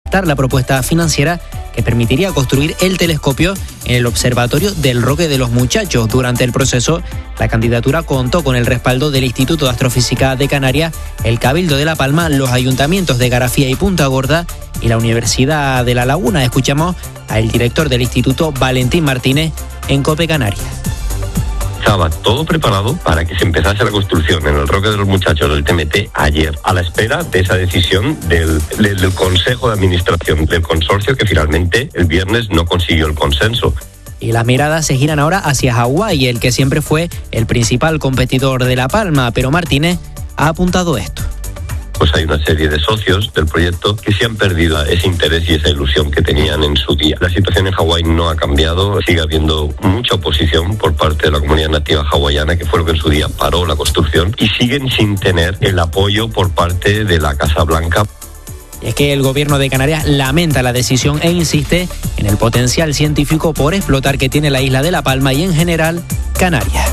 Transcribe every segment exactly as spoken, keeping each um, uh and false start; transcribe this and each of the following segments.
aceptar la propuesta financiera que permitiría construir el telescopio en el observatorio del Roque de los Muchachos. Durante el proceso, la candidatura contó con el respaldo del Instituto de Astrofísica de Canarias, el Cabildo de La Palma, los ayuntamientos de Garafía y Punta Gorda y la Universidad de La Laguna. Escuchamos al director del instituto, Valentín Martínez, en COPE Canarias. Estaba todo preparado para que se empezase la construcción en el Roque de los Muchachos del T M T ayer, a la espera de esa decisión del, del, del Consejo de Administración del consorcio, que finalmente el viernes no consiguió el consenso. Y las miradas se giran ahora hacia Hawái, el que siempre fue el principal competidor de La Palma, pero Martínez ha apuntado esto. Pues hay una serie de socios del proyecto que sí han perdido ese interés y esa ilusión que tenían en su día. La situación en Hawái no ha cambiado, sigue habiendo mucha oposición por parte de la comunidad nativa hawaiana, que fue lo que en su día paró la construcción, y siguen sin tener el apoyo por parte de la Casa Blanca. Es que el gobierno de Canarias lamenta la decisión e insiste en el potencial científico por explotar que tiene la isla de La Palma y en general Canarias.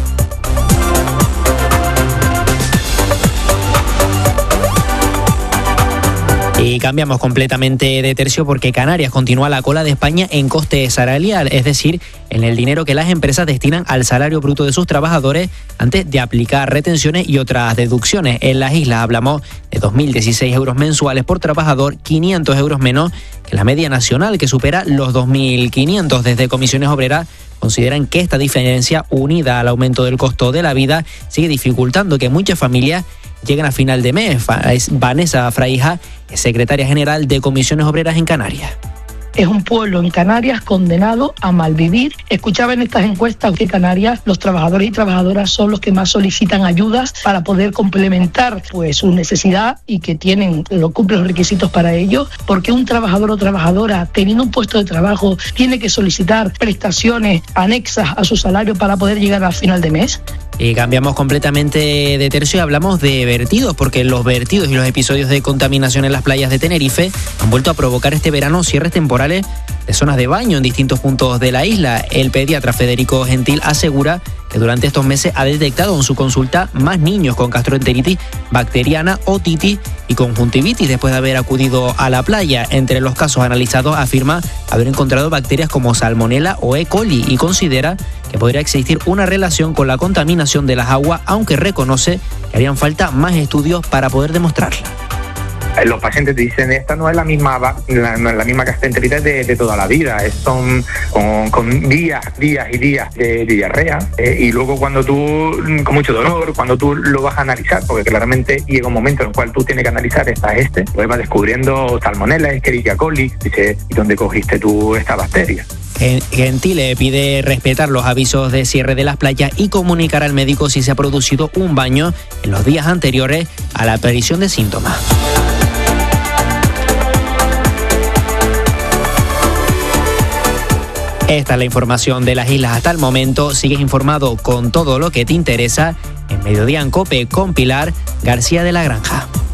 Y cambiamos completamente de tercio porque Canarias continúa a la cola de España en coste salarial, es decir, en el dinero que las empresas destinan al salario bruto de sus trabajadores antes de aplicar retenciones y otras deducciones. En las islas hablamos de dos mil dieciséis euros mensuales por trabajador, quinientos euros menos que la media nacional, que supera los dos mil quinientos. Desde Comisiones Obreras consideran que esta diferencia, unida al aumento del costo de la vida, sigue dificultando que muchas familias lleguen a final de mes. Vanessa Fraija es secretaria general de Comisiones Obreras en Canarias. Es un pueblo en Canarias condenado a malvivir. Escuchaba en estas encuestas que Canarias, los trabajadores y trabajadoras son los que más solicitan ayudas para poder complementar pues su necesidad y que tienen, lo cumplen los requisitos para ello. Porque un trabajador o trabajadora, teniendo un puesto de trabajo, tiene que solicitar prestaciones anexas a su salario para poder llegar al final de mes. Y cambiamos completamente de tercio y hablamos de vertidos, porque los vertidos y los episodios de contaminación en las playas de Tenerife han vuelto a provocar este verano cierres temporales de zonas de baño en distintos puntos de la isla. El pediatra Federico Gentil asegura que durante estos meses ha detectado en su consulta más niños con gastroenteritis bacteriana, otitis y conjuntivitis después de haber acudido a la playa. Entre los casos analizados afirma haber encontrado bacterias como Salmonella o E. coli y considera que podría existir una relación con la contaminación de las aguas, aunque reconoce que harían falta más estudios para poder demostrarla. Los pacientes te dicen, esta no es la misma la, no es la misma gastroenteritis de, de toda la vida, es, son con, con días, días y días de, de diarrea, eh, y luego cuando tú, con mucho dolor, cuando tú lo vas a analizar, porque claramente llega un momento en el cual tú tienes que analizar esta este, pues vas descubriendo Salmonella, Escherichia coli, dice, ¿y dónde cogiste tú esta bacteria? Gentile pide respetar los avisos de cierre de las playas y comunicar al médico si se ha producido un baño en los días anteriores a la aparición de síntomas. Esta es la información de las islas hasta el momento. Sigues informado con todo lo que te interesa en Mediodía en COPE con Pilar García de la Granja.